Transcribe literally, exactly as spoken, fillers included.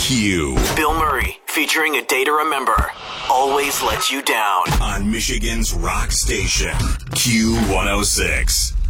Q. Bill Murray, featuring A Day to Remember, Always Let You Down. On Michigan's rock station, Q one oh six.